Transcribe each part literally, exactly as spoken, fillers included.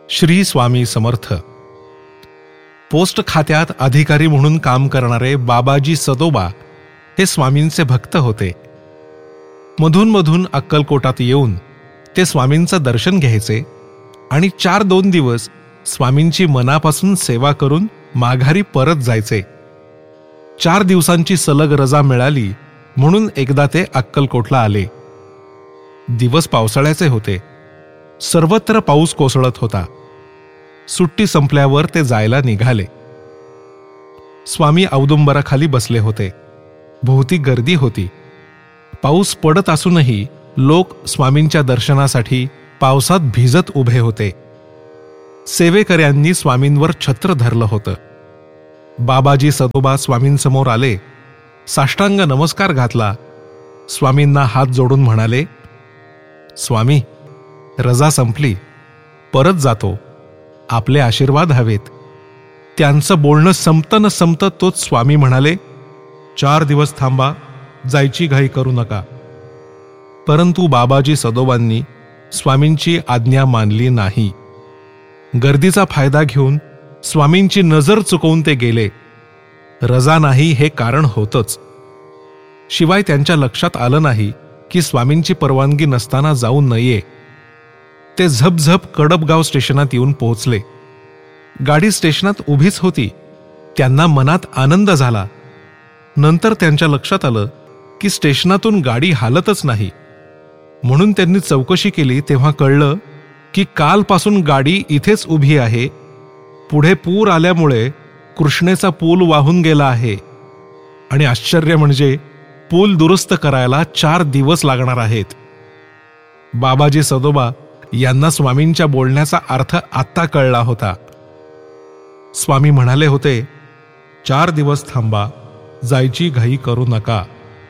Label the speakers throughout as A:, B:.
A: Shri Swami Samarth. Post खात्यात अधिकारी म्हणून काम करणारे बाबाजी सदोबा हे स्वामींचे भक्त होते. मधून मधून अक्कलकोटात येऊन ते स्वामींचं दर्शन घ्यायचे आणि चार दोन दिवस स्वामींची मनापासून सेवा करून माघारी परत जायचे. चार दिवसांची सलग रजा मिळाली म्हणून एकदा ते अक्कलकोटला आले. दिवस पावसाळ्याचे होते. सर्वत्र पाऊस कोसळत होता. सुट्टी संपल्यावर ते जायला निघाले. स्वामी औदुंबराखाली बसले होते. भोवती गर्दी होती. पाऊस पडत असूनही लोक स्वामींच्या दर्शनासाठी पावसात भिजत उभे होते. सेवेकऱ्यांनी स्वामींवर छत्र धरलं होतं. बाबाजी सदोबा स्वामींसमोर आले. साष्टांग नमस्कार घातला. स्वामींना हात जोडून म्हणाले, स्वामी, रजा संपली, परत जातो, आपले आशीर्वाद हवेत. त्यांचं बोलणं संपत न संपत तोच स्वामी म्हणाले, चार दिवस थांबा, जायची घाई करू नका. परंतु बाबाजी सदोबांनी स्वामींची आज्ञा मानली नाही. गर्दीचा फायदा घेऊन स्वामींची नजर चुकवून ते गेले. रजा नाही हे कारण होतच. शिवाय त्यांच्या लक्षात आलं नाही की स्वामींची परवानगी नसताना जाऊ नये. ते झपझप कडबगाव स्टेशनात येऊन पोहोचले. गाडी स्टेशनात उभीच होती. त्यांना मनात आनंद झाला. नंतर त्यांच्या लक्षात आलं की स्टेशनातून गाडी हालतच नाही. म्हणून त्यांनी चौकशी केली तेव्हा कळलं की कालपासून गाडी इथेच उभी आहे. पुढे पूर आल्यामुळे कृष्णेचा पूल वाहून गेला आहे आणि आश्चर्य म्हणजे पूल दुरुस्त करायला चार दिवस लागणार आहेत. बाबाजी सदोबा यांना स्वामींच्या बोलण्याचा अर्थ आत्ता कळला होता. स्वामी म्हणाले होते, चार दिवस थांबा, जायची घाई करू नका.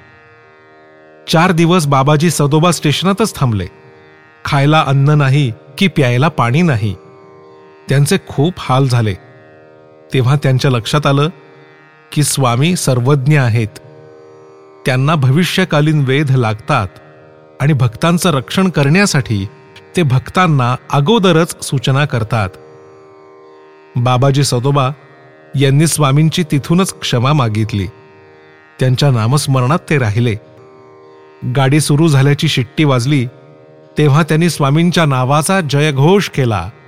A: चार दिवस बाबाजी सदोबा स्टेशनातच थांबले. खायला अन्न नाही की प्यायला पाणी नाही. त्यांचे खूप हाल झाले. तेव्हा त्यांच्या लक्षात आलं की स्वामी सर्वज्ञ आहेत. त्यांना भविष्यकालीन वेध लागतात आणि भक्तांचं रक्षण करण्यासाठी ते भक्तांना अगोदरच सूचना करतात. बाबाजी सदोबा यांनी स्वामींची तिथूनच क्षमा मागितली. त्यांच्या नामस्मरणात ते राहिले. गाडी सुरू झाल्याची शिट्टी वाजली तेव्हा त्यांनी स्वामींच्या नावाचा जयघोष केला.